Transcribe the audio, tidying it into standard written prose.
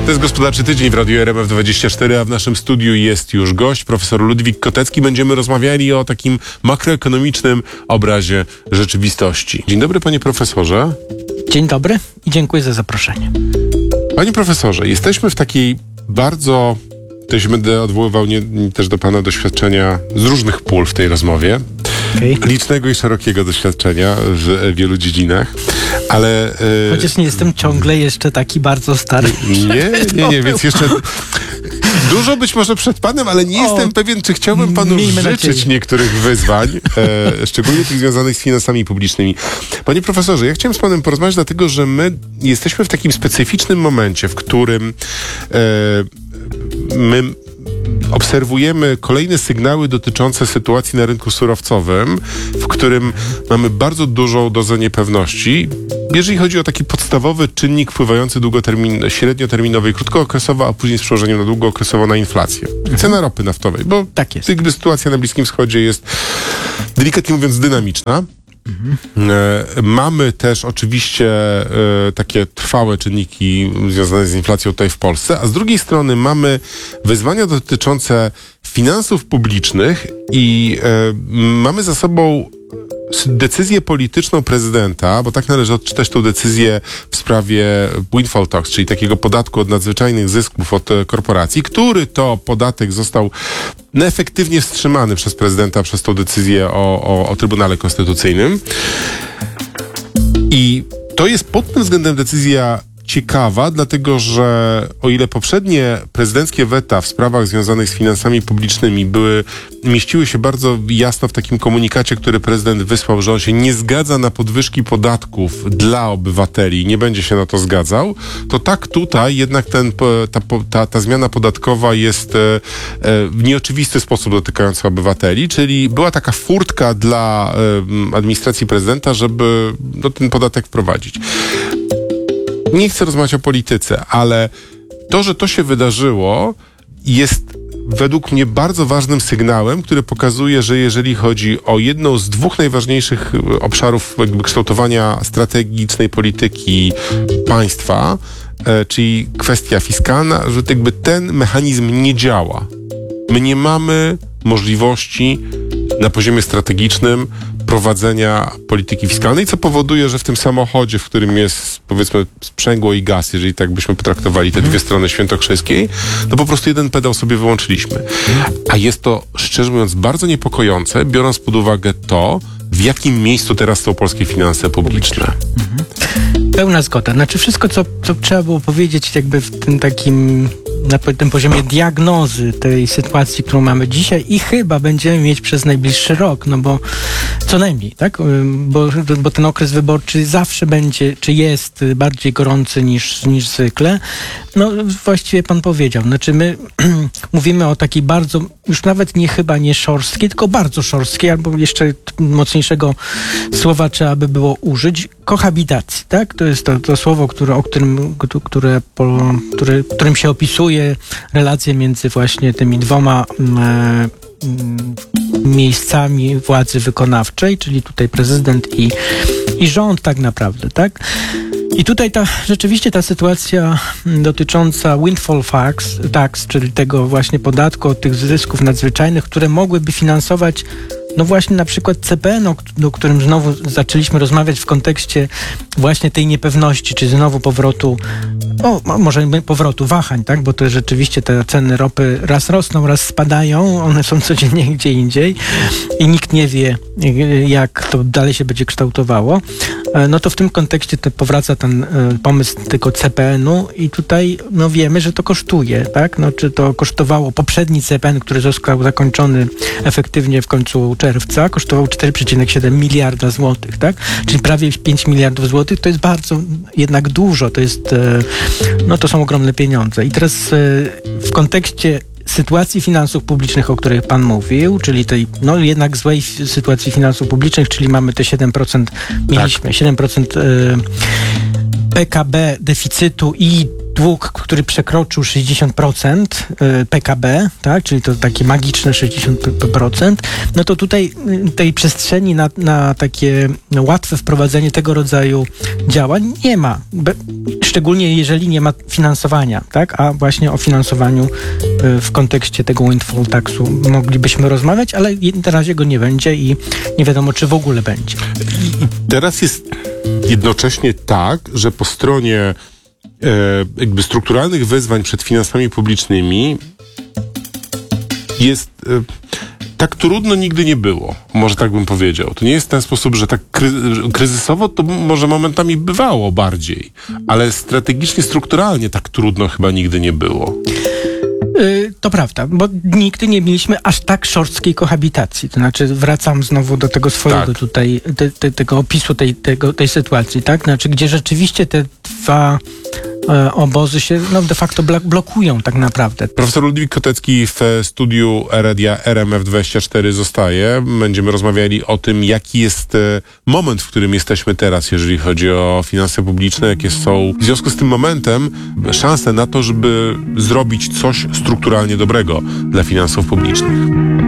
To jest Gospodarczy Tydzień w Radiu RMF24, a w naszym studiu jest już gość, profesor Ludwik Kotecki. Będziemy rozmawiali o takim makroekonomicznym obrazie rzeczywistości. Dzień dobry, panie profesorze. Dzień dobry i dziękuję za zaproszenie. Panie profesorze, jesteśmy w takiej bardzo... To się będę odwoływał też do pana doświadczenia z różnych pól w tej rozmowie. Okay. Licznego i szerokiego doświadczenia w wielu dziedzinach, ale... Chociaż nie jestem ciągle jeszcze taki bardzo stary. Nie, więc jeszcze... Dużo być może przed panem, ale nie jestem pewien, czy chciałbym panu życzyć niektórych wyzwań, szczególnie tych związanych z finansami publicznymi. Panie profesorze, ja chciałem z panem porozmawiać, dlatego że my jesteśmy w takim specyficznym momencie, w którym my obserwujemy kolejne sygnały dotyczące sytuacji na rynku surowcowym, w którym mamy bardzo dużą dozę niepewności, jeżeli chodzi o taki podstawowy czynnik wpływający średnioterminowo i krótkookresowo, a później z przełożeniem na długookresowo na inflację. Cena ropy naftowej, bo tak jest. Gdy sytuacja na Bliskim Wschodzie jest, delikatnie mówiąc, dynamiczna. Mamy też oczywiście takie trwałe czynniki związane z inflacją tutaj w Polsce, a z drugiej strony mamy wyzwania dotyczące finansów publicznych i mamy za sobą decyzję polityczną prezydenta, bo tak należy odczytać tą decyzję w sprawie windfall tax, czyli takiego podatku od nadzwyczajnych zysków od korporacji, który to podatek został efektywnie wstrzymany przez prezydenta przez tą decyzję o Trybunale Konstytucyjnym. I to jest pod tym względem decyzja ciekawa, dlatego że o ile poprzednie prezydenckie weta w sprawach związanych z finansami publicznymi mieściły się bardzo jasno w takim komunikacie, który prezydent wysłał, że on się nie zgadza na podwyżki podatków dla obywateli, nie będzie się na to zgadzał, to tak tutaj jednak ta zmiana podatkowa jest w nieoczywisty sposób dotykająca obywateli, czyli była taka furtka dla administracji prezydenta, żeby ten podatek wprowadzić. Nie chcę rozmawiać o polityce, ale to, że to się wydarzyło, jest według mnie bardzo ważnym sygnałem, który pokazuje, że jeżeli chodzi o jedną z dwóch najważniejszych obszarów kształtowania strategicznej polityki państwa, czyli kwestia fiskalna, że ten mechanizm nie działa. My nie mamy możliwości na poziomie strategicznym prowadzenia polityki fiskalnej, co powoduje, że w tym samochodzie, w którym jest, powiedzmy, sprzęgło i gaz, jeżeli tak byśmy potraktowali te dwie strony świętokrzyskiej, to po prostu jeden pedał sobie wyłączyliśmy. A jest to, szczerze mówiąc, bardzo niepokojące, biorąc pod uwagę to, w jakim miejscu teraz są polskie finanse publiczne. Pełna zgoda. Znaczy wszystko, co trzeba było powiedzieć jakby w tym takim, na tym poziomie diagnozy tej sytuacji, którą mamy dzisiaj i chyba będziemy mieć przez najbliższy rok, no bo co najmniej, tak? Bo ten okres wyborczy zawsze będzie, czy jest bardziej gorący niż zwykle. No właściwie pan powiedział. Znaczy my mówimy o takiej bardzo, już nawet nie szorstkiej, tylko bardzo szorstkiej, albo jeszcze mocniejszego słowa trzeba by było użyć, kohabitacji, tak? To jest to słowo, którym się opisuje relacje między właśnie tymi dwoma miejscami władzy wykonawczej, czyli tutaj prezydent i rząd tak naprawdę, tak? I tutaj rzeczywiście ta sytuacja dotycząca windfall tax, czyli tego właśnie podatku od tych zysków nadzwyczajnych, które mogłyby finansować no właśnie na przykład CPN, o którym znowu zaczęliśmy rozmawiać w kontekście właśnie tej niepewności, czy znowu powrotu, może powrotu wahań, tak? Bo to rzeczywiście te ceny ropy raz rosną, raz spadają, one są codziennie gdzie indziej i nikt nie wie, jak to dalej się będzie kształtowało. No to w tym kontekście powraca ten pomysł tego CPN-u i tutaj no wiemy, że to kosztuje, tak? No czy to kosztowało poprzedni CPN, który został zakończony efektywnie w końcu czerwca, kosztował 4,7 miliarda złotych, tak? Czyli prawie 5 miliardów złotych, to jest bardzo jednak dużo, to są ogromne pieniądze. I teraz w kontekście sytuacji finansów publicznych, o których pan mówił, czyli tej jednak złej sytuacji finansów publicznych, czyli mamy te 7%, mieliśmy 7% PKB deficytu i dług, który przekroczył 60% PKB, tak, czyli to takie magiczne 60%, no to tutaj tej przestrzeni na takie łatwe wprowadzenie tego rodzaju działań nie ma. Szczególnie jeżeli nie ma finansowania, tak, a właśnie o finansowaniu w kontekście tego windfall taxu moglibyśmy rozmawiać, ale na razie go nie będzie i nie wiadomo, czy w ogóle będzie. Teraz jest jednocześnie tak, że po stronie jakby strukturalnych wyzwań przed finansami publicznymi jest tak trudno nigdy nie było. Może tak bym powiedział. To nie jest w ten sposób, że tak kryzysowo to może momentami bywało bardziej, ale strategicznie, strukturalnie tak trudno chyba nigdy nie było. To prawda, bo nigdy nie mieliśmy aż tak szorstkiej kohabitacji. To znaczy, wracam znowu do tego swojego tutaj, tego opisu tej sytuacji, tak? Znaczy, gdzie rzeczywiście te dwa obozy się de facto blokują tak naprawdę. Profesor Ludwik Kotecki w studiu Radia RMF24 zostaje. Będziemy rozmawiali o tym, jaki jest moment, w którym jesteśmy teraz, jeżeli chodzi o finanse publiczne, jakie są w związku z tym momentem szanse na to, żeby zrobić coś strukturalnie dobrego dla finansów publicznych.